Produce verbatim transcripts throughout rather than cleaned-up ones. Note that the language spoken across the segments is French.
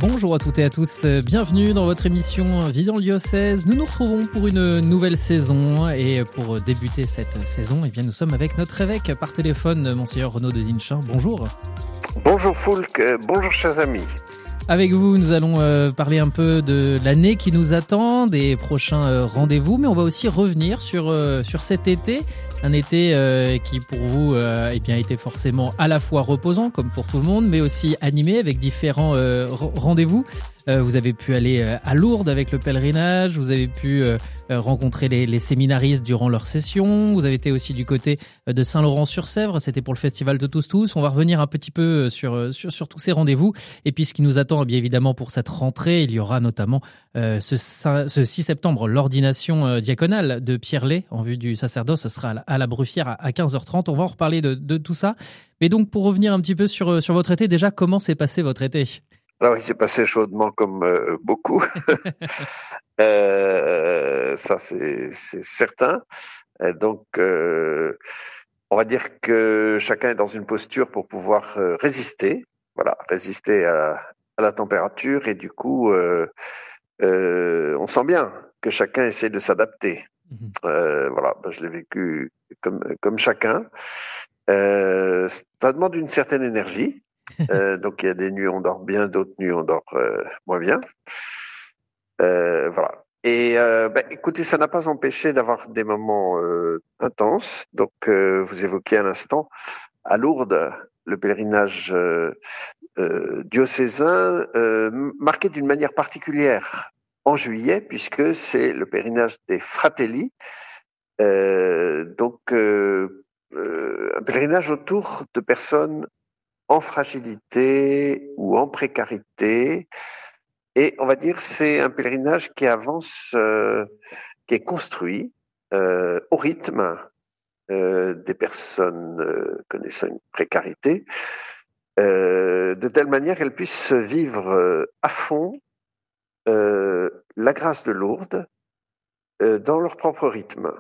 Bonjour à toutes et à tous, bienvenue dans votre émission Vie dans le diocèse. Nous nous retrouvons pour une nouvelle saison et pour débuter cette saison, eh bien, nous sommes avec notre évêque par téléphone, Monseigneur Renaud de Dinchin. Bonjour. Bonjour Foulk, bonjour chers amis. Avec vous, nous allons euh, parler un peu de l'année qui nous attend, des prochains euh, rendez-vous, mais on va aussi revenir sur, euh, sur cet été. Un été euh, qui pour vous euh, eh bien, était forcément à la fois reposant, comme pour tout le monde, mais aussi animé avec différents euh, r- rendez-vous. Euh, vous avez pu aller euh, à Lourdes avec le pèlerinage, vous avez pu euh, rencontrer les, les séminaristes durant leur session, vous avez été aussi du côté de Saint-Laurent-sur-Sèvre, c'était pour le festival de Tous Tous. On va revenir un petit peu sur, sur, sur tous ces rendez-vous. Et puis ce qui nous attend, bien évidemment, pour cette rentrée, il y aura notamment euh, ce, ce six septembre l'ordination euh, diaconale de Pierre Lay en vue du sacerdoce. Ce sera à la, à la Bruffière à, à quinze heures trente. On va en reparler de, de tout ça. Mais donc, pour revenir un petit peu sur, sur votre été, déjà, comment s'est passé votre été ? Alors, il s'est passé chaudement comme euh, beaucoup. euh, ça, c'est, c'est certain. Et donc, euh, on va dire que chacun est dans une posture pour pouvoir euh, résister. Voilà, résister à, à la température. Et du coup, euh, euh, on sent bien que chacun essaie de s'adapter. Mmh. Euh, voilà, ben, je l'ai vécu comme, comme chacun. Euh, ça demande une certaine énergie. Euh, donc il y a des nuits on dort bien, d'autres nuits on dort euh, moins bien. Euh, voilà. Et euh, bah, écoutez, ça n'a pas empêché d'avoir des moments euh, intenses. Donc euh, vous évoquiez à l'instant à Lourdes le pèlerinage euh, euh, diocésain euh, marqué d'une manière particulière en juillet puisque c'est le pèlerinage des Fratelli. Euh, donc euh, euh, un pèlerinage autour de personnes en fragilité ou en précarité. Et on va dire c'est un pèlerinage qui avance, euh, qui est construit euh, au rythme euh, des personnes euh, connaissant une précarité, euh, de telle manière qu'elles puissent vivre euh, à fond euh, la grâce de Lourdes euh, dans leur propre rythme.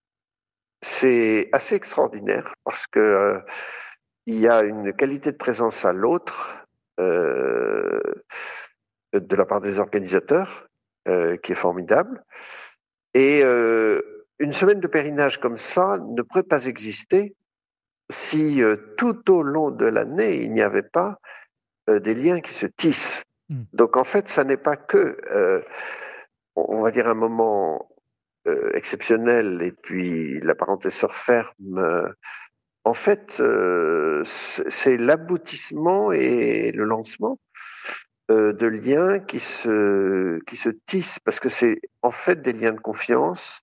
C'est assez extraordinaire parce que euh, il y a une qualité de présence à l'autre euh, de la part des organisateurs euh, qui est formidable. Et euh, une semaine de pèlerinage comme ça ne pourrait pas exister si euh, tout au long de l'année, il n'y avait pas euh, des liens qui se tissent. Mmh. Donc en fait, ça n'est pas que, euh, on va dire, un moment euh, exceptionnel et puis la parenthèse se referme. Euh, En fait, euh, c'est l'aboutissement et le lancement euh, de liens qui se qui se tissent parce que c'est en fait des liens de confiance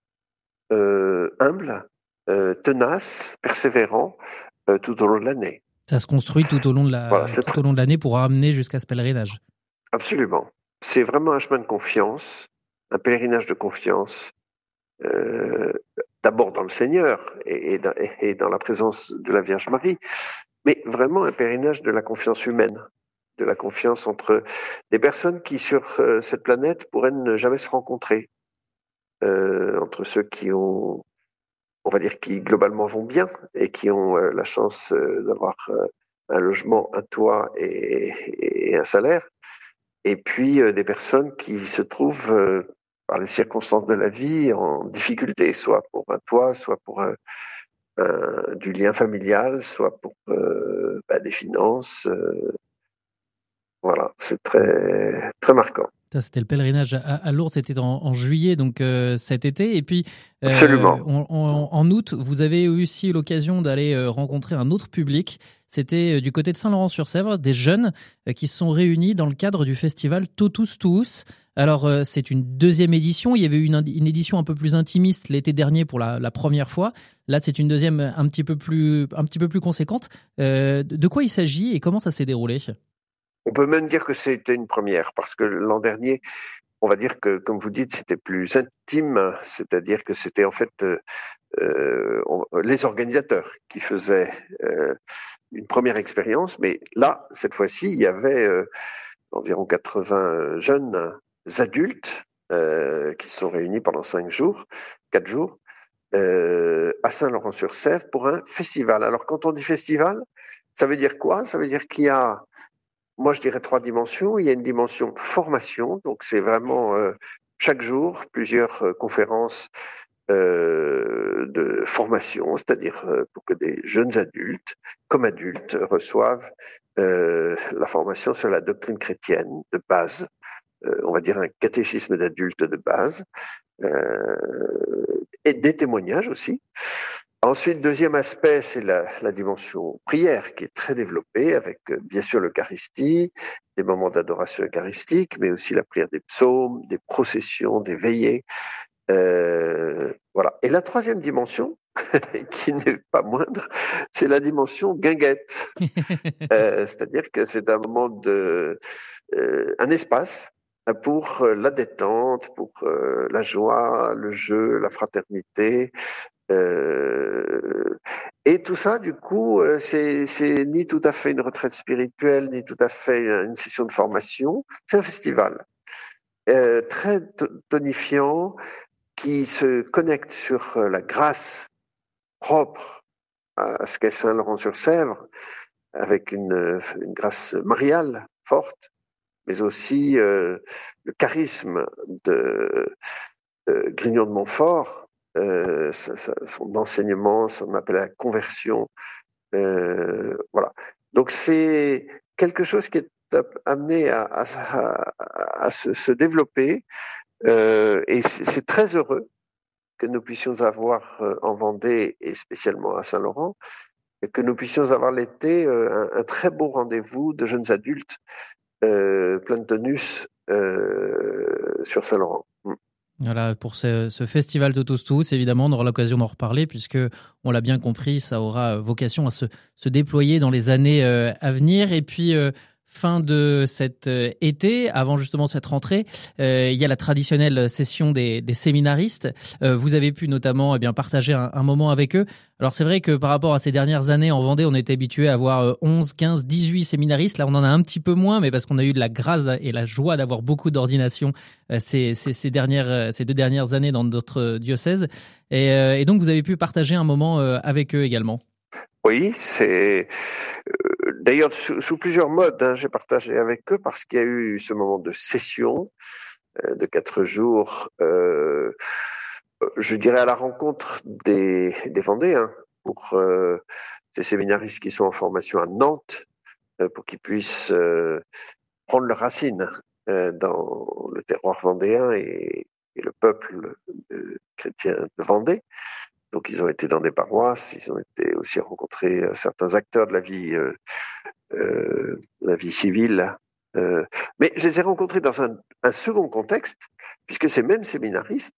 euh, humbles, euh, tenaces, persévérants euh, tout au long de l'année. Ça se construit tout au long de la voilà, tout très... au long de l'année pour ramener jusqu'à ce pèlerinage. Absolument. C'est vraiment un chemin de confiance, un pèlerinage de confiance. Euh, d'abord dans le Seigneur et, et, dans, et dans la présence de la Vierge Marie, mais vraiment un pèlerinage de la confiance humaine, de la confiance entre des personnes qui sur euh, cette planète pourraient ne jamais se rencontrer, euh, entre ceux qui ont, on va dire, qui globalement vont bien et qui ont euh, la chance euh, d'avoir euh, un logement, un toit et, et un salaire, et puis euh, des personnes qui se trouvent euh, par les circonstances de la vie en difficulté, soit pour un toit, soit pour un, un, du lien familial, soit pour euh, bah, des finances. Euh, voilà, c'est très, très marquant. Ça, c'était le pèlerinage à, à Lourdes, c'était en, en juillet, donc euh, cet été. Et puis, euh, Absolument. En, en, en août, vous avez eu aussi l'occasion d'aller euh, rencontrer un autre public. C'était euh, du côté de Saint-Laurent-sur-Sèvre, des jeunes euh, qui se sont réunis dans le cadre du festival Totus Tous. Alors, euh, c'est une deuxième édition. Il y avait eu une, une édition un peu plus intimiste l'été dernier pour la, la première fois. Là, c'est une deuxième un petit peu plus, un petit peu plus conséquente. Euh, de quoi il s'agit et comment ça s'est déroulé ? On peut même dire que c'était une première, parce que l'an dernier, on va dire que, comme vous dites, c'était plus intime, c'est-à-dire que c'était en fait euh, on, les organisateurs qui faisaient euh, une première expérience, mais là, cette fois-ci, il y avait euh, environ quatre-vingts jeunes adultes euh, qui se sont réunis pendant cinq jours, quatre jours, euh, à Saint-Laurent-sur-Sèvre pour un festival. Alors, quand on dit festival, ça veut dire quoi ? Ça veut dire qu'il y a moi, je dirais trois dimensions. Il y a une dimension formation, donc c'est vraiment euh, chaque jour plusieurs euh, conférences euh, de formation, c'est-à-dire euh, pour que des jeunes adultes, comme adultes, reçoivent euh, la formation sur la doctrine chrétienne de base, euh, on va dire un catéchisme d'adulte de base, euh, et des témoignages aussi. Ensuite, deuxième aspect, c'est la, la dimension prière qui est très développée avec euh, bien sûr l'Eucharistie, des moments d'adoration eucharistique, mais aussi la prière des psaumes, des processions, des veillées. Euh, voilà. Et la troisième dimension, qui n'est pas moindre, c'est la dimension guinguette. euh, c'est-à-dire que c'est un moment de, euh, un espace pour la détente, pour euh, la joie, le jeu, la fraternité. Euh, et tout ça, du coup, euh, c'est, c'est ni tout à fait une retraite spirituelle, ni tout à fait une session de formation. C'est un festival euh, très tonifiant qui se connecte sur la grâce propre à ce qu'est Saint-Laurent-sur-Sèvre, avec une, une grâce mariale forte, mais aussi euh, le charisme de, de Grignon de Montfort, euh, sa, sa, son enseignement, son appel à la conversion. Euh, voilà. Donc c'est quelque chose qui est amené à, à, à, à se, se développer, euh, et c'est, c'est très heureux que nous puissions avoir euh, en Vendée et spécialement à Saint-Laurent, et que nous puissions avoir l'été euh, un, un très beau rendez-vous de jeunes adultes euh, plein de tonus euh, sur Saint-Laurent. Mm. Voilà, pour ce, ce festival de Tous Tous, évidemment, on aura l'occasion d'en reparler puisque, on l'a bien compris, ça aura vocation à se, se déployer dans les années euh, à venir. Et puis, euh, fin de cet euh, été, avant justement cette rentrée, euh, il y a la traditionnelle session des, des séminaristes. Euh, vous avez pu notamment eh bien, partager un, un moment avec eux. Alors c'est vrai que par rapport à ces dernières années en Vendée, on était habitué à avoir onze, quinze, dix-huit séminaristes. Là, on en a un petit peu moins, mais parce qu'on a eu de la grâce et la joie d'avoir beaucoup d'ordinations euh, ces, ces, ces, dernières, ces deux dernières années dans notre diocèse. Et, euh, et donc, vous avez pu partager un moment euh, avec eux également. Oui, c'est euh, d'ailleurs sous, sous plusieurs modes. Hein, j'ai partagé avec eux parce qu'il y a eu ce moment de session euh, de quatre jours. Euh, je dirais à la rencontre des, des Vendéens pour euh, ces séminaristes qui sont en formation à Nantes, euh, pour qu'ils puissent euh, prendre leurs racines euh, dans le terroir vendéen et, et le peuple euh, chrétien de Vendée. Donc ils ont été dans des paroisses, ils ont été aussi rencontrés euh, certains acteurs de la vie, euh, euh, la vie civile. Euh, mais je les ai rencontrés dans un, un second contexte, puisque ces mêmes séminaristes,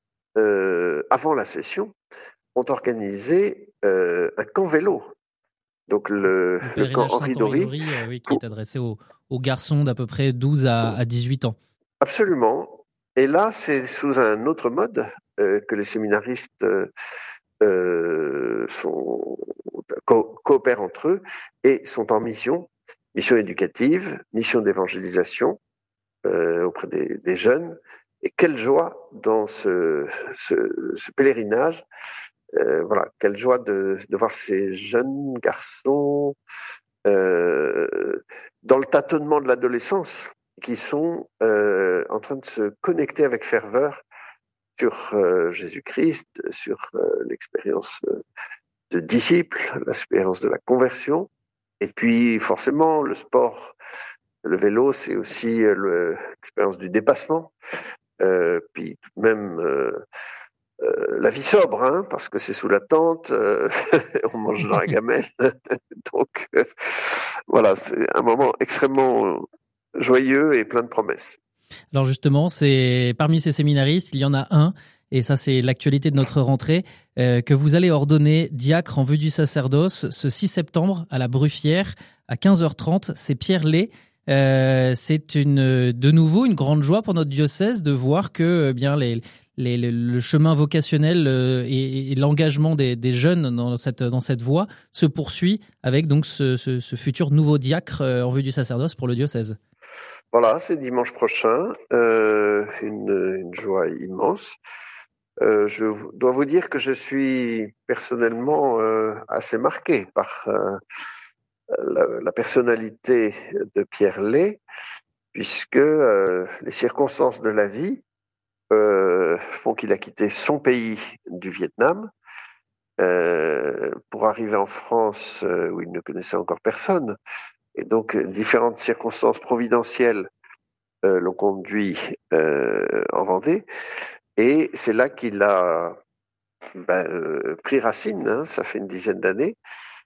euh, avant la session, ont organisé euh, un camp vélo. Donc le, le, le camp Henri Dory, euh, oui, qui est adressé aux, aux garçons d'à peu près douze à dix-huit ans. Absolument. Et là, c'est sous un autre mode euh, que les séminaristes euh, sont, co- coopèrent entre eux et sont en mission, mission éducative, mission d'évangélisation euh, auprès des, des jeunes. Et quelle joie dans ce, ce, ce pèlerinage, euh, voilà, quelle joie de, de voir ces jeunes garçons euh, dans le tâtonnement de l'adolescence, qui sont euh, en train de se connecter avec ferveur sur euh, Jésus-Christ, sur euh, l'expérience euh, de disciple, l'expérience de la conversion. Et puis forcément, le sport, le vélo, c'est aussi euh, le, l'expérience du dépassement. Euh, puis tout de même euh, euh, la vie sobre, hein, parce que c'est sous la tente, euh, on mange dans la gamelle. Donc euh, voilà, c'est un moment extrêmement joyeux et plein de promesses. Alors justement, c'est parmi ces séminaristes, il y en a un, et ça c'est l'actualité de notre rentrée, euh, que vous allez ordonner diacre en vue du sacerdoce ce six septembre à la Bruffière à quinze heures trente. C'est Pierre Lay. Euh, c'est une, de nouveau une grande joie pour notre diocèse de voir que eh bien les, les, le chemin vocationnel et, et l'engagement des, des jeunes dans cette, dans cette voie se poursuit avec donc ce, ce, ce futur nouveau diacre en vue du sacerdoce pour le diocèse. Voilà, c'est dimanche prochain, euh, une, une joie immense. Euh, je dois vous dire que je suis personnellement euh, assez marqué par euh, la, la personnalité de Pierre Lay, puisque euh, les circonstances de la vie euh, font qu'il a quitté son pays du Vietnam euh, pour arriver en France euh, où il ne connaissait encore personne. Et donc, différentes circonstances providentielles euh, l'ont conduit euh, en Vendée. Et c'est là qu'il a ben, euh, pris racine, hein, ça fait une dizaine d'années.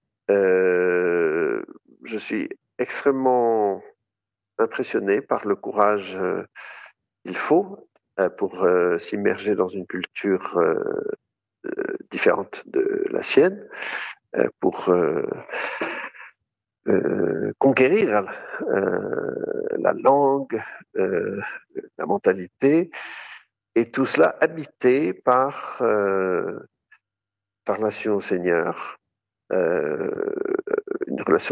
Euh, je suis extrêmement impressionné par le courage euh, qu'il faut euh, pour euh, s'immerger dans une culture euh, euh, différente de la sienne, euh, pour euh, euh, conquérir euh, la langue, euh, la mentalité, et tout cela habité par, euh, par la nation au Seigneur, euh, une relation